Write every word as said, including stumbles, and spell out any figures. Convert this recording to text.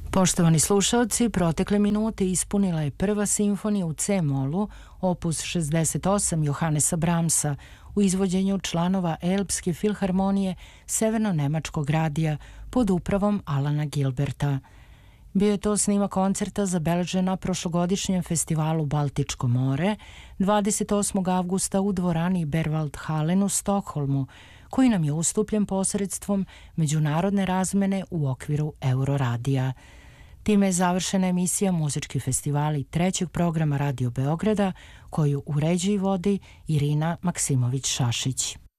Poštovani slušalci, protekle minute ispunila je prva simfonija u C-molu, opus šezdeset osam Johannesa Brahmsa, u izvođenju članova Elbske filharmonije Severno-nemačkog radija pod upravom Alana Gilberta. Bio je to snimak koncerta zabeležen na prošlogodišnjem festivalu Baltičko more dvadeset osmog avgusta u dvorani Berwaldhallen u Stokholmu, koji nam je ustupljen posredstvom međunarodne razmene u okviru Euroradija. Time je završena emisija Muzički festivali trećeg programa Radio Beograda, koju uređuje i vodi Irina Maksimović-Šašić.